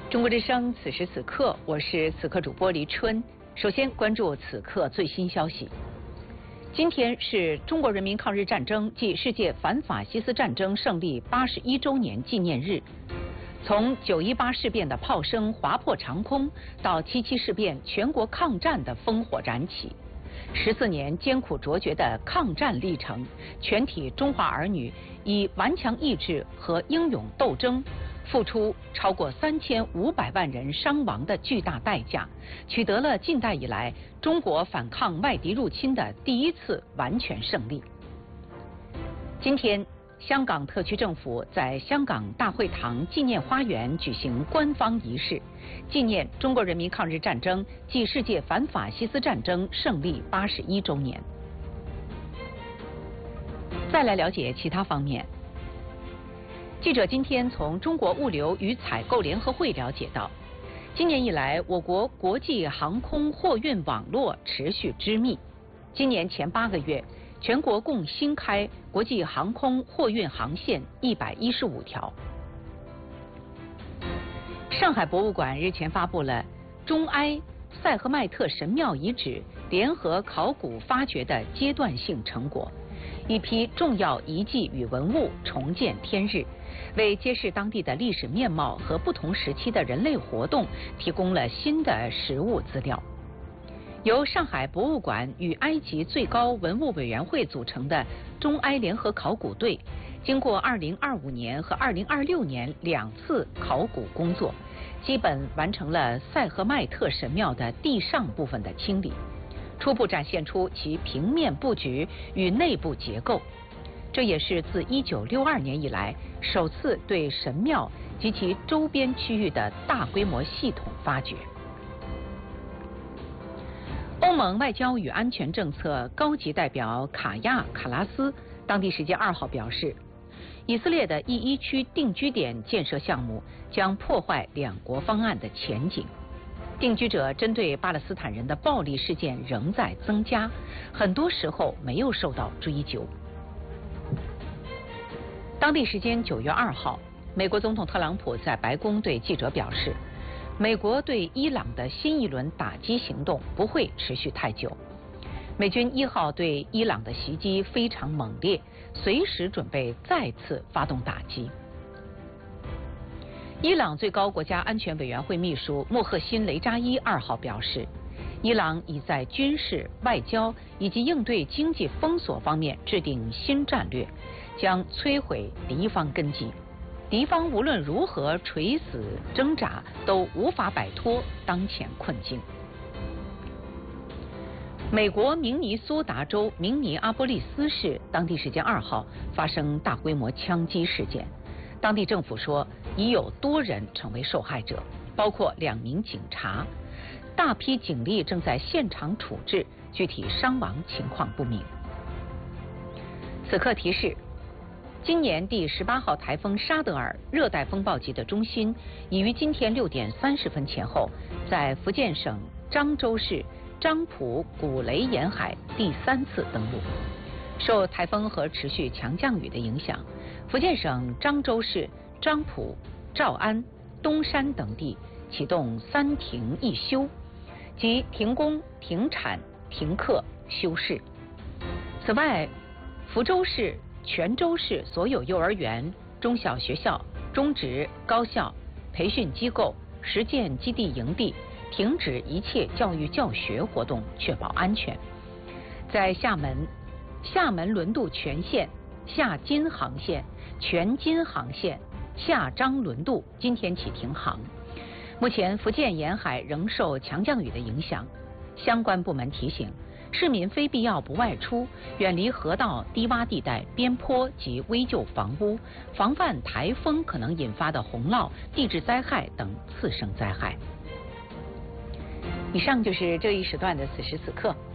中国之声，此时此刻，我是此刻主播黎春。首先关注此刻最新消息。今天是中国人民抗日战争暨世界反法西斯战争胜利81周年纪念日。从9·18事变的炮声划破长空，到7·7事变全国抗战的烽火燃起，14年艰苦卓绝的抗战历程，全体中华儿女以顽强意志和英勇斗争，付出超过3500万人伤亡的巨大代价，取得了近代以来中国反抗外敌入侵的第一次完全胜利。今天，香港特区政府在香港大会堂纪念花园举行官方仪式，纪念中国人民抗日战争暨世界反法西斯战争胜利81周年。再来了解其他方面。记者今天从中国物流与采购联合会了解到，今年以来，我国国际航空货运网络持续织密。今年前8个月，全国共新开国际航空货运航线115条。上海博物馆日前发布了中埃塞赫迈特神庙遗址联合考古发掘的阶段性成果，一批重要遗迹与文物重见天日，为揭示当地的历史面貌和不同时期的人类活动提供了新的实物资料。由上海博物馆与埃及最高文物委员会组成的中埃联合考古队，经过2025年和2026年2次考古工作，基本完成了塞赫迈特神庙的地上部分的清理，初步展现出其平面布局与内部结构。这也是自1962年以来首次对神庙及其周边区域的大规模系统发掘。欧盟外交与安全政策高级代表卡亚卡拉斯当地时间2号表示，以色列的E1区定居点建设项目将破坏两国方案的前景。定居者针对巴勒斯坦人的暴力事件仍在增加，很多时候没有受到追究。当地时间9月2号，美国总统特朗普在白宫对记者表示，美国对伊朗的新一轮打击行动不会持续太久。美军1号对伊朗的袭击非常猛烈，随时准备再次发动打击。伊朗最高国家安全委员会秘书穆赫辛雷扎伊2号表示，伊朗已在军事、外交以及应对经济封锁方面制定新战略，将摧毁敌方根基。敌方无论如何垂死挣扎，都无法摆脱当前困境。美国明尼苏达州明尼阿波利斯市当地时间2号发生大规模枪击事件，当地政府说已有多人成为受害者，包括2名警察，大批警力正在现场处置，具体伤亡情况不明。此刻提示，今年第18号台风沙德尔热带风暴级的中心已于今天6点30分前后，在福建省漳州市漳浦古雷沿海第3次登陆。受台风和持续强降雨的影响，福建省漳州市漳浦、诏安、东山等地启动3停1休，即停工、停产、停课、休市。此外，福州市、泉州市所有幼儿园、中小学校、中职、高校、培训机构、实践基地营地停止一切教育教学活动，确保安全。在厦门轮渡全线、厦金航线、全金航线、厦漳轮渡今天起停航。目前福建沿海仍受强降雨的影响，相关部门提醒市民非必要不外出，远离河道、低洼地带、边坡及危旧房屋，防范台风可能引发的洪涝、地质灾害等次生灾害。以上就是这一时段的此时此刻。